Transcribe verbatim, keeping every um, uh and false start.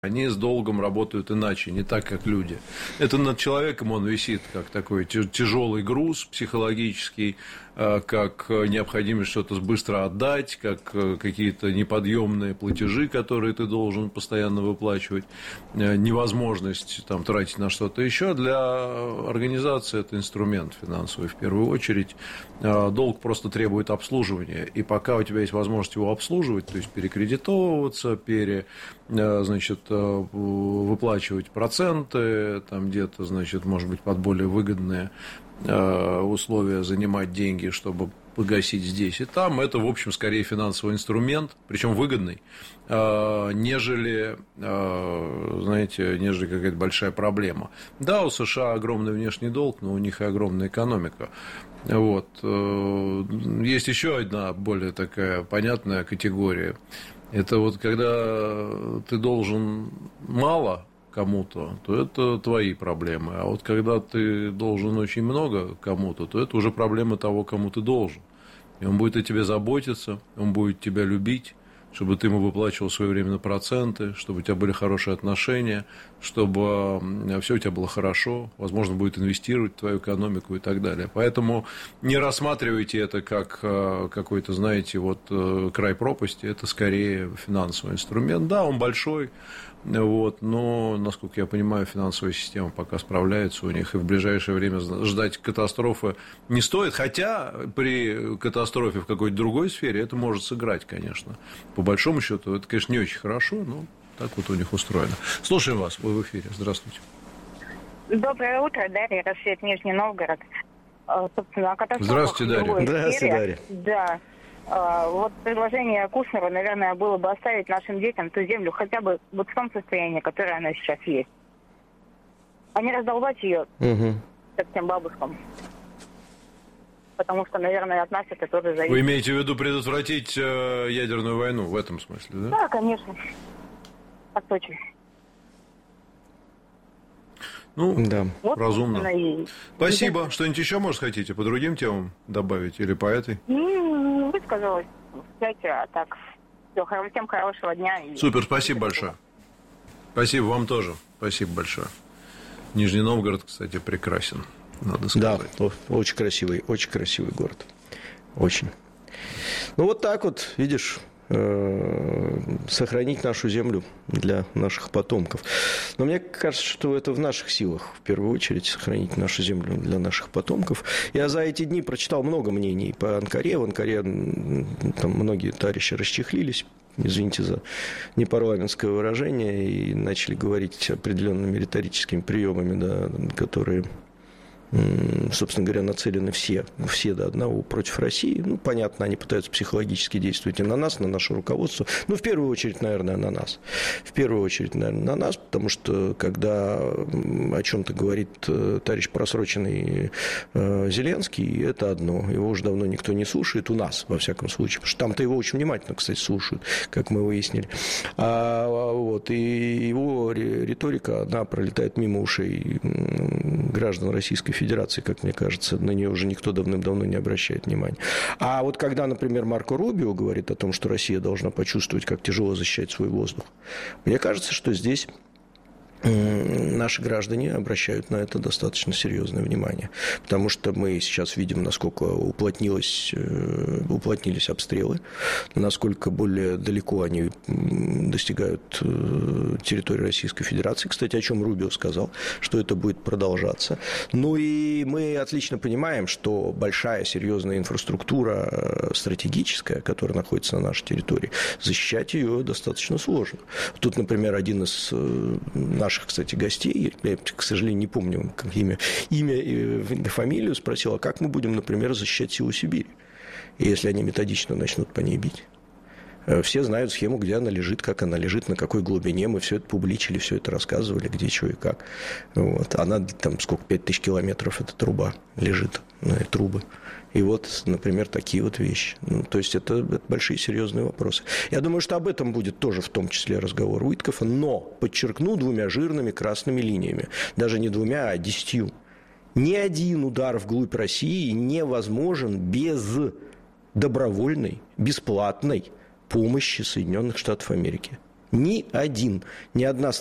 Они с долгом работают иначе, не так, как люди. Это над человеком он висит, как такой тяжелый груз психологический, как необходимость что-то быстро отдать, как какие-то неподъемные платежи, которые ты должен постоянно выплачивать, невозможность там, тратить на что-то еще. Для организации это инструмент финансовый в первую очередь. Долг просто требует обслуживания, и пока у тебя есть возможность его обслуживать, то есть перекредитовываться, пере, значит, выплачивать проценты, там где-то, значит, может быть, под более выгодные условия занимать деньги, чтобы погасить здесь и там, это, в общем, скорее финансовый инструмент, причем выгодный, нежели, знаете, нежели какая-то большая проблема. Да, у США огромный внешний долг, но у них и огромная экономика. Вот. Есть еще одна более такая понятная категория. Это вот когда ты должен мало кому-то, то это твои проблемы. А вот когда ты должен очень много кому-то, то это уже проблема того, кому ты должен. И он будет о тебе заботиться, он будет тебя любить, чтобы ты ему выплачивал своевременно проценты, чтобы у тебя были хорошие отношения, чтобы все у тебя было хорошо, возможно, будет инвестировать в твою экономику и так далее. Поэтому не рассматривайте это как какой-то, знаете, вот край пропасти, это скорее финансовый инструмент. Да, он большой, вот, но, насколько я понимаю, финансовая система пока справляется у них, и в ближайшее время ждать катастрофы не стоит, хотя при катастрофе в какой-то другой сфере это может сыграть, конечно. По большому счету, это, конечно, не очень хорошо, но так вот у них устроено. Слушаем вас, вы в эфире, здравствуйте. Доброе утро, Дарья, Рассвет, Нижний Новгород. Собственно, здравствуйте, Дарья. Здравствуйте, Дарья. Да. Вот предложение Кушнера, наверное, было бы оставить нашим детям ту землю хотя бы вот в том состоянии, которое она сейчас есть. А не раздолбать ее угу. как тем бабушкам. Потому что, наверное, от нас это тоже зависит. Вы имеете в виду предотвратить ядерную войну в этом смысле, да? Да, конечно. Так точно. Ну, да. Вот, разумно. И... Спасибо. Что-нибудь еще, может, хотите по другим темам добавить или по этой? Ну, высказалась. Кстати, а так, все, всем хорошего дня. И... Супер, спасибо большое. Спасибо вам тоже. Спасибо большое. Нижний Новгород, кстати, прекрасен, надо сказать. Да, очень красивый, очень красивый город. Очень. Ну, вот так вот, видишь... сохранить нашу землю для наших потомков. Но мне кажется, что это в наших силах, в первую очередь, сохранить нашу землю для наших потомков. Я за эти дни прочитал много мнений по Анкаре. В Анкаре там многие товарищи расчехлились, извините за непарламентское выражение, и начали говорить определенными риторическими приемами, да, которые... собственно говоря, нацелены все, все до одного против России. Ну, понятно, они пытаются психологически действовать и на нас, на наше руководство. Ну, в первую очередь, наверное, на нас. В первую очередь, наверное, на нас, потому что, когда о чем-то говорит товарищ просроченный Зеленский, это одно. Его уже давно никто не слушает, у нас, во всяком случае. Потому что там-то его очень внимательно, кстати, слушают, как мы выяснили. А, вот, и его риторика, она пролетает мимо ушей граждан Российской Федерации, как мне кажется, на нее уже никто давным-давно не обращает внимания. А вот когда, например, Марко Рубио говорит о том, что Россия должна почувствовать, как тяжело защищать свой воздух, мне кажется, что здесь наши граждане обращают на это достаточно серьезное внимание. Потому что мы сейчас видим, насколько уплотнилось, уплотнились обстрелы, насколько более далеко они достигают территории Российской Федерации. Кстати, о чем Рубио сказал, что это будет продолжаться. Ну и мы отлично понимаем, что большая серьезная инфраструктура стратегическая, которая находится на нашей территории, защищать ее достаточно сложно. Тут, например, один из наших наших, кстати, гостей, я, к сожалению, не помню как имя, имя и фамилию, спросил, а как мы будем, например, защищать силу Сибири, если они методично начнут по ней бить? Все знают схему, где она лежит, как она лежит, на какой глубине. Мы все это публичили, все это рассказывали, где, что и как. Вот. Она там сколько, пять тысяч километров, эта труба лежит, трубы. И вот, например, такие вот вещи. Ну, то есть, это, это большие серьезные вопросы. Я думаю, что об этом будет тоже в том числе разговор Уиткофа, но подчеркну двумя жирными красными линиями. Даже не двумя, а десятью. Ни один удар вглубь России невозможен без добровольной, бесплатной помощи Соединенных Штатов Америки. Ни один, ни одна